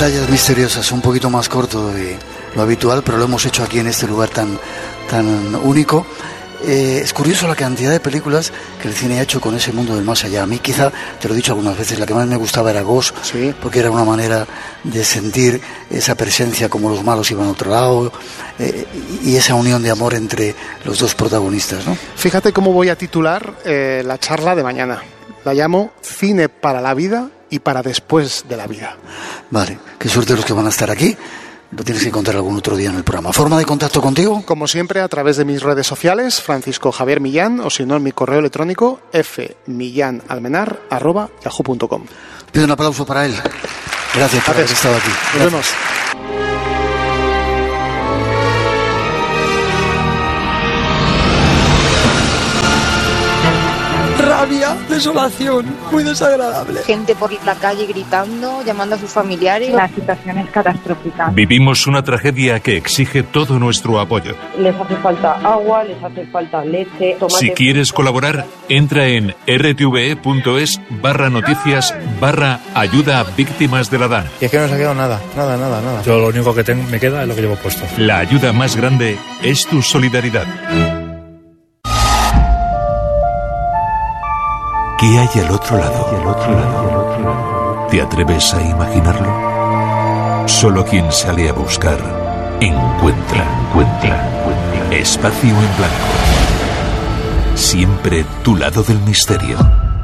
Batallas misteriosas, un poquito más corto de lo habitual, pero lo hemos hecho aquí en este lugar tan único. Es curioso la cantidad de películas que el cine ha hecho con ese mundo del más allá. A mí quizá, te lo he dicho algunas veces, la que más me gustaba era Ghost, sí, porque era una manera de sentir esa presencia como los malos iban a otro lado, y esa unión de amor entre los dos protagonistas, ¿no? Fíjate cómo voy a titular la charla de mañana. La llamo Cine para la vida y para después de la vida. Vale, qué suerte los que van a estar aquí. Lo tienes que contar algún otro día en el programa. ¿Forma de contacto contigo? Como siempre, a través de mis redes sociales, Francisco Javier Millán, o si no, en mi correo electrónico, fmillanalmenar@yahoo.com. Pido un aplauso para él. Gracias por haber estado aquí. Nos vemos. Rabia, desolación, muy desagradable. Gente por la calle gritando, llamando a sus familiares. La situación es catastrófica. Vivimos una tragedia que exige todo nuestro apoyo. Les hace falta agua, les hace falta leche, tomate. Si quieres colaborar, entra en rtve.es/noticias/ayuda a víctimas de la DAN. Y es que no se ha quedado nada. Yo lo único que me queda es lo que llevo puesto. La ayuda más grande es tu solidaridad. ¿Qué hay al otro lado? ¿Te atreves a imaginarlo? Solo quien sale a buscar, encuentra. Espacio en blanco. Siempre tu lado del misterio.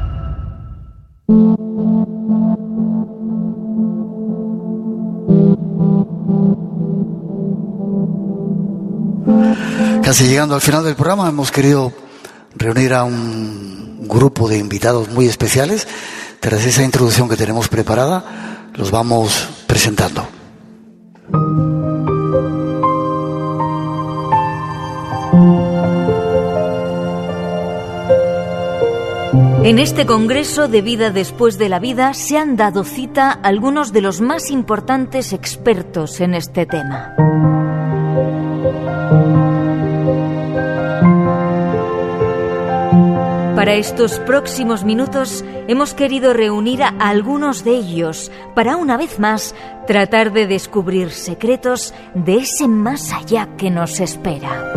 Casi llegando al final del programa, hemos querido reunir a un grupo de invitados muy especiales. Tras esa introducción que tenemos preparada, los vamos presentando. En este Congreso de Vida Después de la Vida se han dado cita algunos de los más importantes expertos en este tema. Para estos próximos minutos hemos querido reunir a algunos de ellos para, una vez más, tratar de descubrir secretos de ese más allá que nos espera.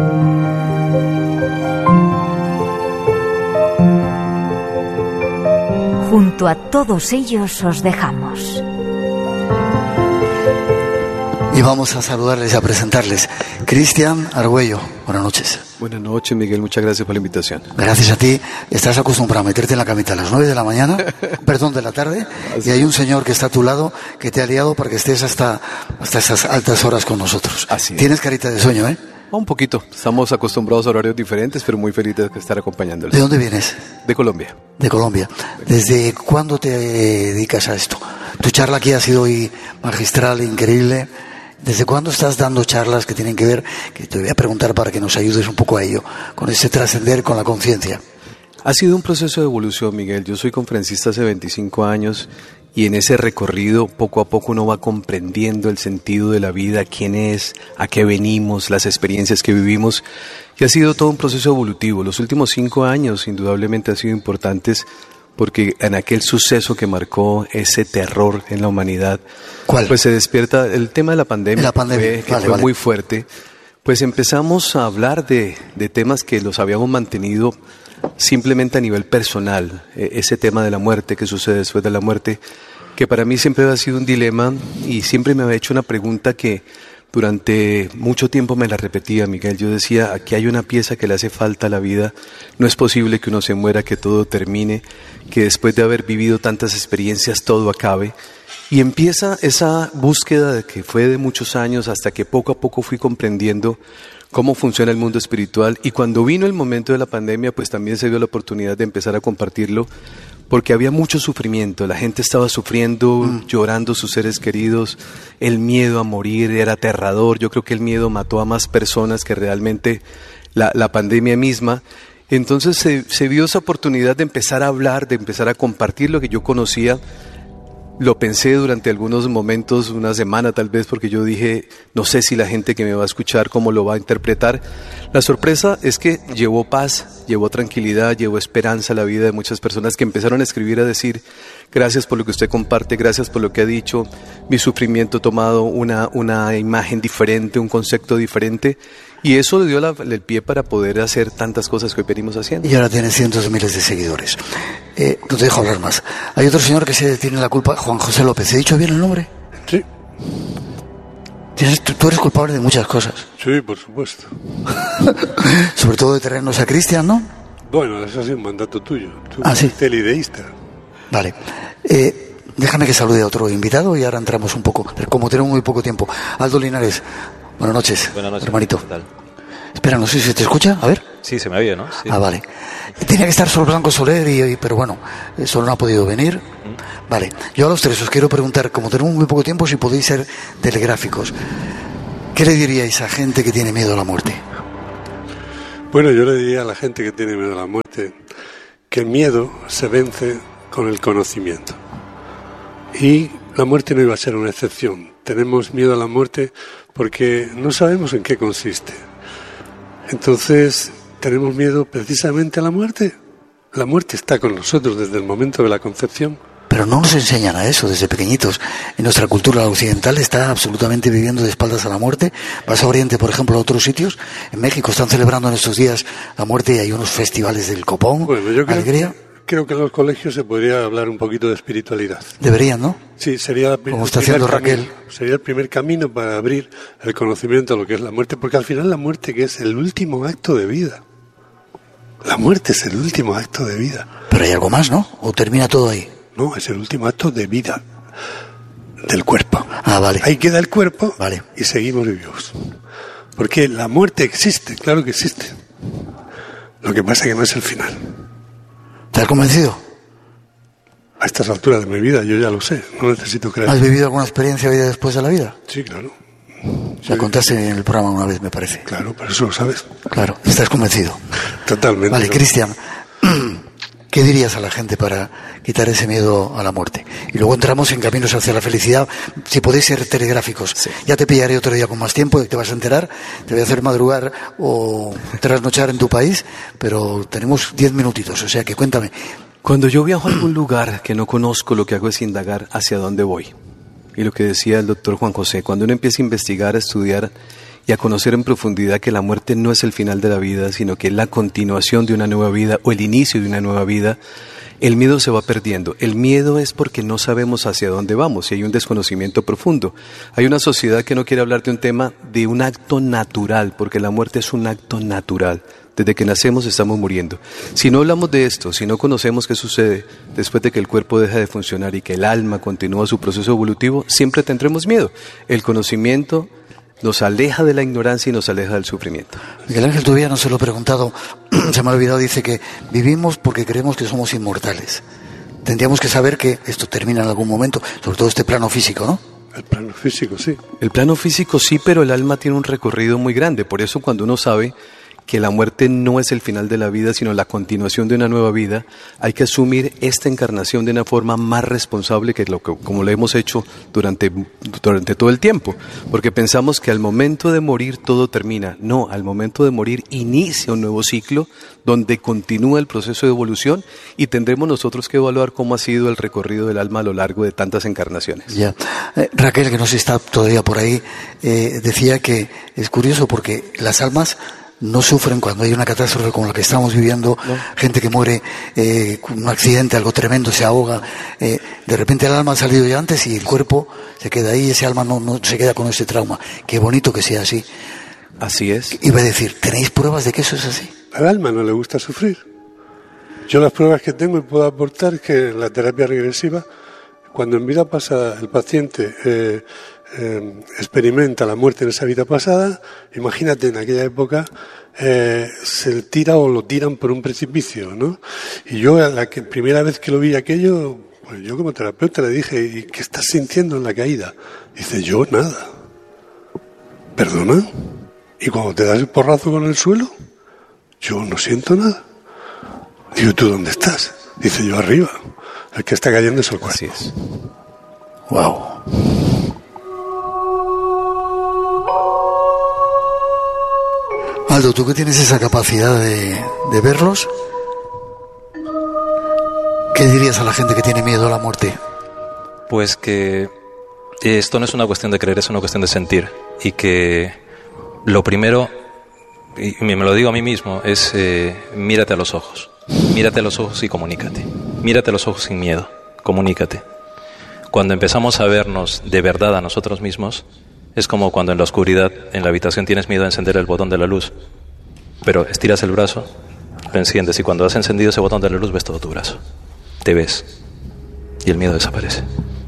Junto a todos ellos os dejamos. Y vamos a saludarles y a presentarles. Cristian Argüello, buenas noches. Buenas noches, Miguel, muchas gracias por la invitación. Gracias a ti. Estás acostumbrado a meterte en la camita a las 9 de la mañana, perdón, de la tarde, y hay un señor que está a tu lado que te ha liado para que estés hasta esas altas horas con nosotros. Así es. Tienes carita de sueño, ¿eh? Un poquito. Estamos acostumbrados a horarios diferentes, pero muy feliz de estar acompañándoles. ¿De dónde vienes? De Colombia. De Colombia. ¿Desde cuándo te dedicas a esto? Tu charla aquí ha sido hoy magistral, increíble. ¿Desde cuándo estás dando charlas que tienen que ver, que te voy a preguntar para que nos ayudes un poco a ello, con ese trascender con la conciencia? Ha sido un proceso de evolución, Miguel. Yo soy conferencista hace 25 años y en ese recorrido poco a poco uno va comprendiendo el sentido de la vida, quién es, a qué venimos, las experiencias que vivimos, y ha sido todo un proceso evolutivo. Los últimos 5 años indudablemente han sido importantes porque en aquel suceso que marcó ese terror en la humanidad, ¿cuál? Pues se despierta el tema de la pandemia, que fue muy fuerte. Pues empezamos a hablar de temas que los habíamos mantenido simplemente a nivel personal, ese tema de la muerte, que sucede después de la muerte, que para mí siempre ha sido un dilema y siempre me había hecho una pregunta que durante mucho tiempo me la repetía, Miguel. Yo decía, aquí hay una pieza que le hace falta a la vida, no es posible que uno se muera, que todo termine, que después de haber vivido tantas experiencias todo acabe. Y empieza esa búsqueda de que fue de muchos años hasta que poco a poco fui comprendiendo cómo funciona el mundo espiritual, y cuando vino el momento de la pandemia, pues también se dio la oportunidad de empezar a compartirlo, porque había mucho sufrimiento, la gente estaba sufriendo, llorando sus seres queridos, el miedo a morir era aterrador. Yo creo que el miedo mató a más personas que realmente la pandemia misma. Entonces se vio esa oportunidad de empezar a hablar, de empezar a compartir lo que yo conocía. Lo pensé durante algunos momentos, una semana tal vez, porque yo dije, no sé si la gente que me va a escuchar cómo lo va a interpretar. La sorpresa es que llevó paz, llevó tranquilidad, llevó esperanza a la vida de muchas personas que empezaron a escribir, a decir, gracias por lo que usted comparte, gracias por lo que ha dicho, mi sufrimiento tomado una imagen diferente, un concepto diferente, y eso le dio el pie para poder hacer tantas cosas que hoy venimos haciendo. Y ahora tiene cientos de miles de seguidores. No te dejo hablar más. Hay otro señor que se tiene la culpa, Juan José López. ¿He dicho bien el nombre? Sí. Tú eres culpable de muchas cosas. Sí, por supuesto. Sobre todo de traernos a Cristian, ¿no? Bueno, eso ha sido un mandato tuyo. Tú sí. eres el ideísta. Vale. Déjame que salude a otro invitado y ahora entramos un poco. Pero como tenemos muy poco tiempo. Aldo Linares, buenas noches. Buenas noches, hermanito. ¿qué tal? Espera, no sé si se te escucha. A ver. Sí, se me oye, ¿no? Sí. Ah, vale. Tenía que estar Sol Blanco Soler, pero bueno, Sol no ha podido venir. Vale. Yo a los tres os quiero preguntar, como tenemos muy poco tiempo, si podéis ser telegráficos. ¿Qué le diríais a gente que tiene miedo a la muerte? Bueno, yo le diría a la gente que tiene miedo a la muerte que el miedo se vence con el conocimiento. Y la muerte no iba a ser una excepción. Tenemos miedo a la muerte porque no sabemos en qué consiste. Entonces, tenemos miedo precisamente a la muerte. La muerte está con nosotros desde el momento de la concepción. Pero no nos enseñan a eso desde pequeñitos. En nuestra cultura occidental está absolutamente viviendo de espaldas a la muerte. Vas a Oriente, por ejemplo, a otros sitios. En México están celebrando en estos días la muerte y hay unos festivales del copón. Bueno, yo alegría. Creo que en los colegios se podría hablar un poquito de espiritualidad. Deberían, ¿no? Sí, sería como está haciendo Raquel. Sería el primer camino para abrir el conocimiento de lo que es la muerte, porque al final la muerte que es el último acto de vida. La muerte es el último acto de vida. Pero hay algo más, ¿no? ¿O termina todo ahí? No, es el último acto de vida del cuerpo. Ah, vale. Ahí queda el cuerpo, vale, y seguimos vivos. Porque la muerte existe, claro que existe. Lo que pasa es que no es el final. ¿Te has convencido? A estas alturas de mi vida yo ya lo sé, no necesito creer. ¿Has vivido alguna experiencia vida después de la vida? Sí, claro. La contaste en el programa una vez, me parece. Claro, pero eso lo sabes. Claro, estás convencido. Totalmente. Vale, Cristian, ¿qué dirías a la gente para quitar ese miedo a la muerte? Y luego entramos en caminos hacia la felicidad. Si podéis ser telegráficos. Sí. Ya te pillaré otro día con más tiempo y te vas a enterar. Te voy a hacer madrugar o trasnochar en tu país, pero tenemos 10 minutitos, o sea que cuéntame. Cuando yo viajo a algún lugar que no conozco, lo que hago es indagar hacia dónde voy. Y lo que decía el doctor Juan José, cuando uno empieza a investigar, a estudiar y a conocer en profundidad que la muerte no es el final de la vida, sino que es la continuación de una nueva vida o el inicio de una nueva vida, el miedo se va perdiendo. El miedo es porque no sabemos hacia dónde vamos y hay un desconocimiento profundo. Hay una sociedad que no quiere hablar de un tema de un acto natural, porque la muerte es un acto natural. Desde que nacemos estamos muriendo. Si no hablamos de esto, si no conocemos qué sucede después de que el cuerpo deja de funcionar y que el alma continúa su proceso evolutivo, siempre tendremos miedo. El conocimiento nos aleja de la ignorancia y nos aleja del sufrimiento. Miguel Ángel todavía no se lo he preguntado, se me ha olvidado, dice que vivimos porque creemos que somos inmortales. Tendríamos que saber que esto termina en algún momento, sobre todo este plano físico, ¿no? El plano físico, sí. El plano físico sí, pero el alma tiene un recorrido muy grande. Por eso cuando uno sabe que la muerte no es el final de la vida, sino la continuación de una nueva vida, hay que asumir esta encarnación de una forma más responsable que como lo hemos hecho durante todo el tiempo. Porque pensamos que al momento de morir todo termina. No, al momento de morir inicia un nuevo ciclo donde continúa el proceso de evolución y tendremos nosotros que evaluar cómo ha sido el recorrido del alma a lo largo de tantas encarnaciones. Ya. Raquel, que no sé si está todavía por ahí, decía que es curioso porque las almas no sufren cuando hay una catástrofe como la que estamos viviendo, no. Gente que muere, un accidente, algo tremendo, se ahoga, de repente el alma ha salido ya antes y el cuerpo se queda ahí, ese alma no se queda con ese trauma. Qué bonito que sea así. Así es. Iba a decir, ¿tenéis pruebas de que eso es así? Al alma no le gusta sufrir. Yo las pruebas que tengo y puedo aportar es que en la terapia regresiva, cuando en vida pasada el paciente experimenta la muerte en esa vida pasada, imagínate en aquella época se tira o lo tiran por un precipicio, ¿no? Y yo primera vez que lo vi aquello, pues yo como terapeuta le dije, ¿y qué estás sintiendo en la caída? Dice, yo nada. ¿Perdona? ¿Y cuando te das el porrazo con el suelo? Yo no siento nada. Digo, ¿tú dónde estás? Dice, yo arriba. El que está cayendo es el cuerpo. Así es. Wow. Aldo, tú que tienes esa capacidad de verlos, ¿qué dirías a la gente que tiene miedo a la muerte? Pues que esto no es una cuestión de creer, es una cuestión de sentir. Y que lo primero, y me lo digo a mí mismo, es mírate a los ojos. Mírate a los ojos y comunícate. Mírate a los ojos sin miedo, comunícate. Cuando empezamos a vernos de verdad a nosotros mismos, es como cuando en la oscuridad, en la habitación, tienes miedo a encender el botón de la luz, pero estiras el brazo, lo enciendes, y cuando has encendido ese botón de la luz ves todo tu brazo. Te ves y el miedo desaparece.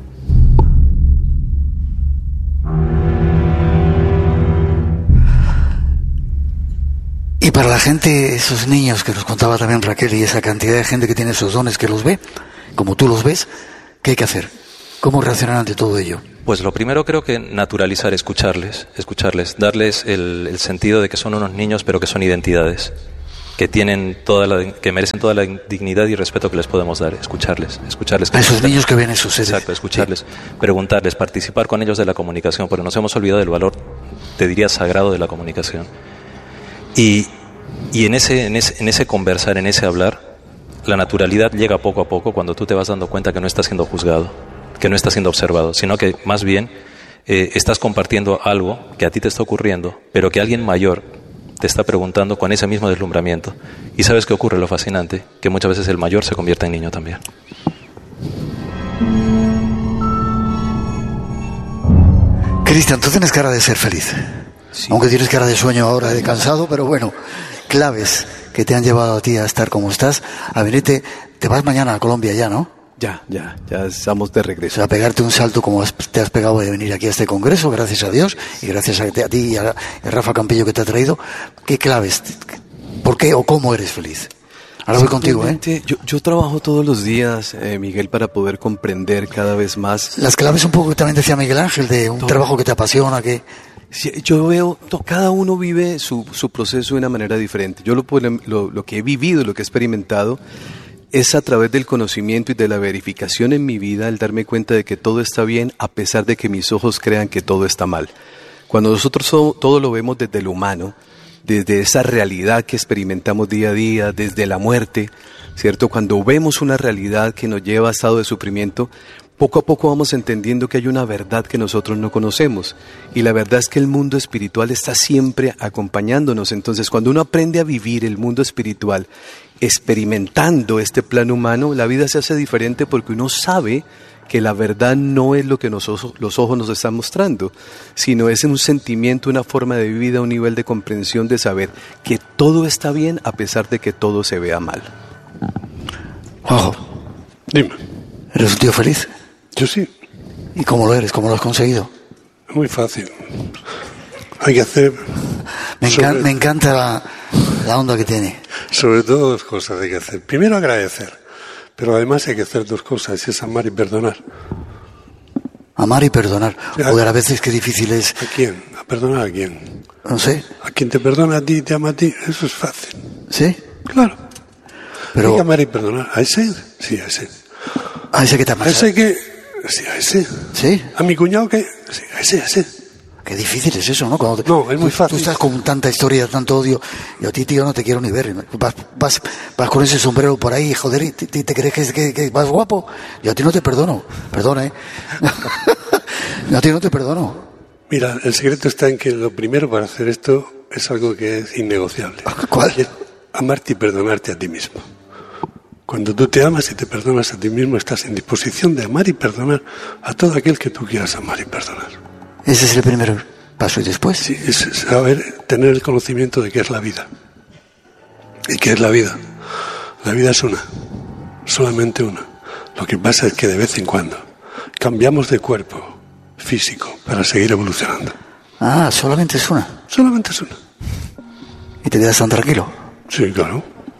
Y para la gente, esos niños que nos contaba también Raquel, y esa cantidad de gente que tiene esos dones, que los ve, como tú los ves, ¿qué hay que hacer? ¿Cómo reaccionar ante todo ello? Pues lo primero creo que naturalizar, escucharles, darles el sentido de que son unos niños, pero que son identidades, que tienen que merecen toda la dignidad y respeto que les podemos dar. Escucharles. A esos niños que ven esos seres. Exacto, escucharles, sí. Preguntarles, participar con ellos de la comunicación, porque nos hemos olvidado del valor, te diría, sagrado de la comunicación. Y en ese conversar, en ese hablar, la naturalidad llega poco a poco cuando tú te vas dando cuenta que no estás siendo juzgado, que no estás siendo observado, sino que más bien estás compartiendo algo que a ti te está ocurriendo, pero que alguien mayor te está preguntando con ese mismo deslumbramiento. Y ¿sabes qué ocurre? Lo fascinante, que muchas veces el mayor se convierte en niño también. Cristian, tú tienes cara de ser feliz. Sí. Aunque tienes cara de sueño ahora, de cansado, pero bueno, claves que te han llevado a ti a estar como estás, a venirte. Te vas mañana a Colombia ya, ¿no? Ya estamos de regreso. O sea, pegarte un salto como te has pegado de venir aquí a este congreso, gracias a Dios, y gracias a ti y a Rafa Campillo que te ha traído. ¿Qué claves? ¿Por qué o cómo eres feliz? Ahora voy contigo, ¿eh? Yo trabajo todos los días, Miguel, para poder comprender cada vez más. Las claves un poco que también decía Miguel Ángel, de un trabajo que te apasiona, que... Sí, yo veo, cada uno vive su proceso de una manera diferente. Yo lo que he vivido, lo que he experimentado, es a través del conocimiento y de la verificación en mi vida, el darme cuenta de que todo está bien a pesar de que mis ojos crean que todo está mal. Cuando nosotros todo lo vemos desde lo humano, desde esa realidad que experimentamos día a día, desde la muerte, ¿cierto? Cuando vemos una realidad que nos lleva a estado de sufrimiento, poco a poco vamos entendiendo que hay una verdad que nosotros no conocemos, y la verdad es que el mundo espiritual está siempre acompañándonos. Entonces, cuando uno aprende a vivir el mundo espiritual experimentando este plano humano, la vida se hace diferente porque uno sabe que la verdad no es lo que los ojos nos están mostrando, sino es un sentimiento, una forma de vida, un nivel de comprensión de saber que todo está bien a pesar de que todo se vea mal. Juanjo, dime. ¿Eres un tío feliz? Yo sí. ¿Y cómo lo eres? ¿Cómo lo has conseguido? Muy fácil. Hay que hacer... Me encanta la onda que tiene. Sobre todo dos cosas hay que hacer. Primero, agradecer. Pero además hay que hacer dos cosas, es amar y perdonar. Amar y perdonar. Joder, a veces qué difícil es... ¿A quién? ¿A perdonar a quién? No sé. ¿A quien te perdona a ti y te ama a ti? Eso es fácil. ¿Sí? Claro. Pero... hay que amar y perdonar. ¿A ese? Sí, a ese. ¿A ese que te amas? ¿A ese que...? Sí, a ese. ¿Sí? ¿A mi cuñado que...? Sí, a ese. Qué difícil es eso, ¿no? No, es muy fácil. Tú estás con tanta historia, tanto odio, y a ti, tío, no te quiero ni ver. Vas con ese sombrero por ahí, joder, y te crees que vas guapo. Yo a ti no te perdono. Perdona, ¿eh? Yo a ti no te perdono. Mira, el secreto está en que lo primero para hacer esto es algo que es innegociable. ¿Cuál? Es amarte y perdonarte a ti mismo. Cuando tú te amas y te perdonas a ti mismo, estás en disposición de amar y perdonar a todo aquel que tú quieras amar y perdonar. Ese es el primer paso, ¿y después? Sí, es saber, tener el conocimiento de qué es la vida. ¿Y qué es la vida? La vida es una, solamente una. Lo que pasa es que de vez en cuando cambiamos de cuerpo físico para seguir evolucionando. Ah, solamente es una. Solamente es una. ¿Y te quedas tan tranquilo? Sí, claro.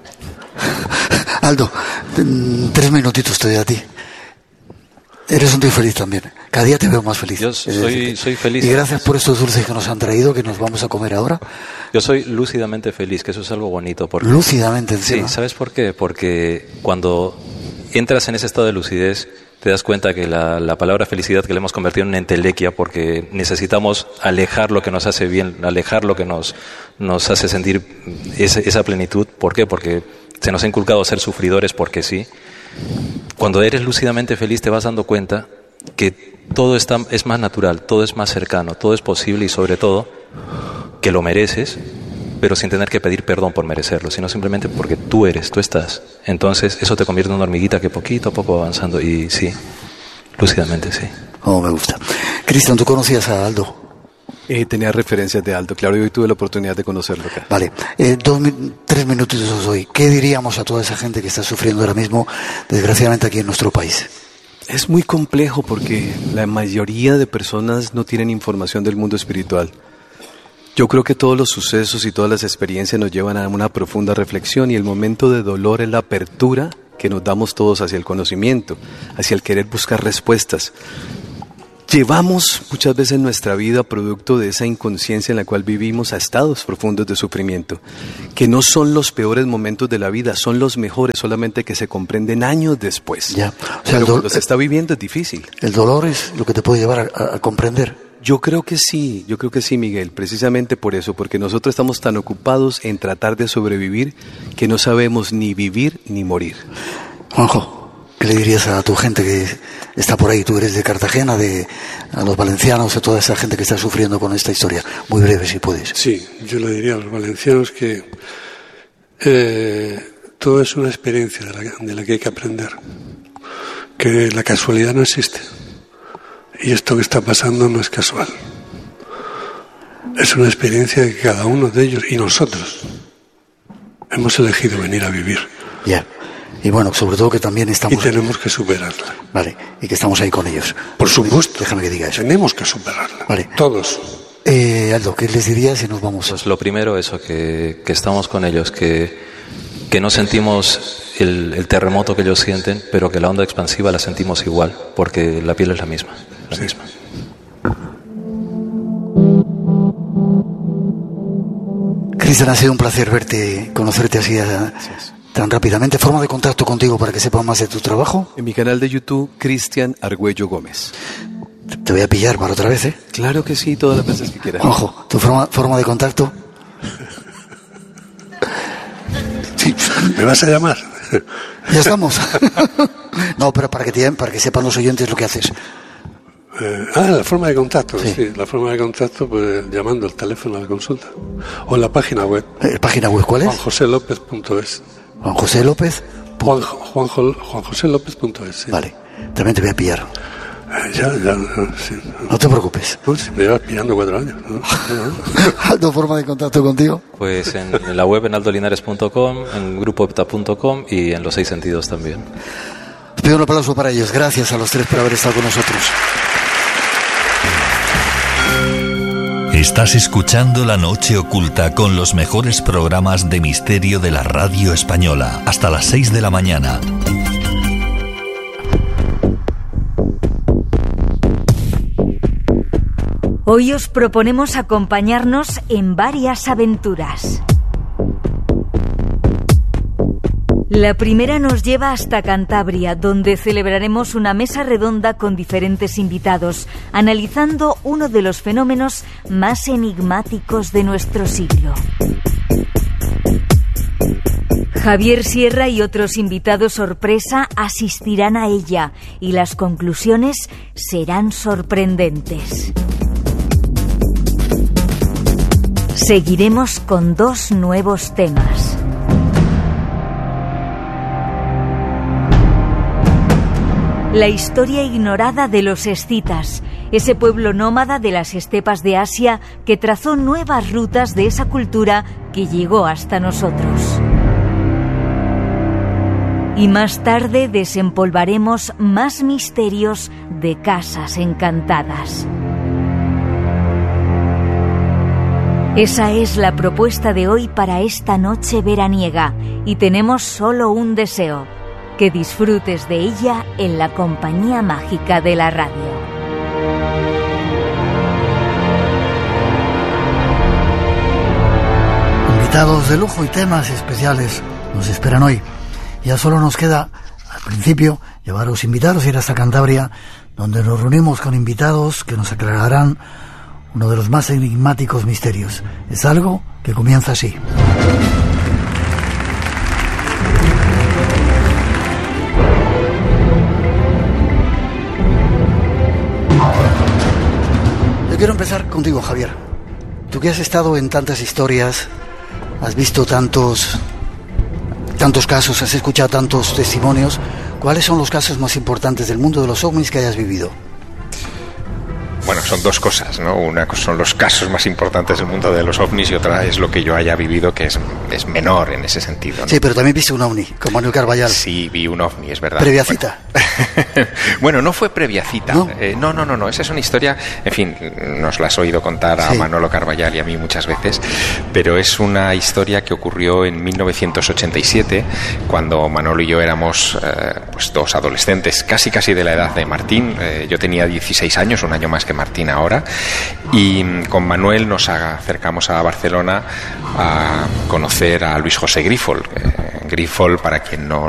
Aldo, 3 minutitos te doy a ti. Eres un tío feliz también. Cada día te veo más feliz. Yo soy feliz. Y gracias por estos dulces que nos han traído, que nos vamos a comer ahora. Yo soy lúcidamente feliz, que eso es algo bonito. Porque, lúcidamente encima. Sí, ¿sabes por qué? Porque cuando entras en ese estado de lucidez, te das cuenta que la palabra felicidad, que le hemos convertido en una entelequia, porque necesitamos alejar lo que nos hace bien, alejar lo que nos hace sentir esa plenitud. ¿Por qué? Porque se nos ha inculcado ser sufridores porque sí. Cuando eres lúcidamente feliz te vas dando cuenta que todo es más natural, todo es más cercano, todo es posible y sobre todo que lo mereces, pero sin tener que pedir perdón por merecerlo, sino simplemente porque tú estás. Entonces eso te convierte en una hormiguita que poquito a poco va avanzando y sí, lúcidamente sí. Oh, me gusta. Cristian, ¿tú conocías a Aldo? Tenía referencias de Aldo, claro, y hoy tuve la oportunidad de conocerlo acá. Vale, 3 minutitos os doy. ¿Qué diríamos a toda esa gente que está sufriendo ahora mismo, desgraciadamente, aquí en nuestro país? Es muy complejo porque la mayoría de personas no tienen información del mundo espiritual. Yo creo que todos los sucesos y todas las experiencias nos llevan a una profunda reflexión y el momento de dolor es la apertura que nos damos todos hacia el conocimiento, hacia el querer buscar respuestas. Llevamos muchas veces nuestra vida, producto de esa inconsciencia en la cual vivimos, a estados profundos de sufrimiento, que no son los peores momentos de la vida, son los mejores, solamente que se comprenden años después. Ya. O sea, cuando se está viviendo es difícil. ¿El dolor es lo que te puede llevar a comprender? Yo creo que sí, Miguel, precisamente por eso, porque nosotros estamos tan ocupados en tratar de sobrevivir que no sabemos ni vivir ni morir. Juanjo, ¿qué le dirías a tu gente que está por ahí? Tú eres de Cartagena, a los valencianos, a toda esa gente que está sufriendo con esta historia. Muy breve, si puedes. Sí, yo le diría a los valencianos que todo es una experiencia de la que hay que aprender, que la casualidad no existe. Y esto que está pasando no es casual. Es una experiencia que cada uno de ellos y nosotros hemos elegido venir a vivir. Ya. Y bueno, sobre todo que también estamos... Y tenemos que superarla. Vale, y que estamos ahí con ellos. Por supuesto. Déjame que diga eso. Tenemos que superarla. Vale. Todos. Aldo, ¿qué les dirías si nos vamos? Pues lo primero, eso, que estamos con ellos, que no sentimos el terremoto que ellos sienten, pero que la onda expansiva la sentimos igual, porque la piel es la misma. La misma. Cristian, ha sido un placer conocerte así tan rápidamente. ¿Forma de contacto contigo para que sepan más de tu trabajo? En mi canal de YouTube, Cristian Argüello Gómez. Te voy a pillar para otra vez, ¿eh? Claro que sí, todas las veces que quieras. Juanjo, ¿tu forma de contacto? Sí, ¿me vas a llamar? Ya estamos. No, pero para que sepan los oyentes lo que haces. La forma de contacto, sí. La forma de contacto, pues llamando al teléfono a la consulta. O en la página web. ¿La página web cuál es? juanjoselopez.es. ¿Juan José López? juanjoselopez.es, sí. Vale, también te voy a pillar. Sí. No te preocupes. No, si me llevas pillando 4 años. ¿Aldo, forma de contacto contigo? Pues en la web, en aldolinares.com, en grupoepta.com y en los 6 sentidos también. Os pido un aplauso para ellos. Gracias a los 3 por haber estado con nosotros. Estás escuchando La Noche Oculta con los mejores programas de misterio de la radio española. Hasta las 6 de la mañana. Hoy os proponemos acompañarnos en varias aventuras. La primera nos lleva hasta Cantabria, donde celebraremos una mesa redonda con diferentes invitados, analizando uno de los fenómenos más enigmáticos de nuestro siglo. Javier Sierra y otros invitados sorpresa asistirán a ella y las conclusiones serán sorprendentes. Seguiremos con 2 nuevos temas. La historia ignorada de los escitas, ese pueblo nómada de las estepas de Asia que trazó nuevas rutas de esa cultura que llegó hasta nosotros. Y más tarde desempolvaremos más misterios de casas encantadas. Esa es la propuesta de hoy para esta noche veraniega y tenemos solo un deseo: que disfrutes de ella en la compañía mágica de la radio. Invitados de lujo y temas especiales nos esperan hoy. Ya solo nos queda, al principio, invitaros a ir hasta Cantabria, donde nos reunimos con invitados que nos aclararán uno de los más enigmáticos misterios. Es algo que comienza así. Yo quiero empezar contigo, Javier. Tú que has estado en tantas historias, has visto tantos casos, has escuchado tantos testimonios. ¿Cuáles son los casos más importantes del mundo de los ovnis que hayas vivido? Bueno, son dos cosas, ¿no? Una son los casos más importantes del mundo de los ovnis y otra es lo que yo haya vivido, que es menor en ese sentido, ¿no? Sí, pero también viste un ovni, con Manuel Carballal. Sí, vi un ovni, es verdad. ¿Previa cita? Bueno, no fue previa cita. ¿No? No. Esa es una historia, en fin, nos la has oído contar a Manolo Carballal y a mí muchas veces, pero es una historia que ocurrió en 1987, cuando Manolo y yo éramos pues dos adolescentes, casi de la edad de Martín. Yo tenía 16 años, un año más que Martín ahora, y con Manuel nos acercamos a Barcelona a conocer a Luis José Grífol. Grífol, para quien no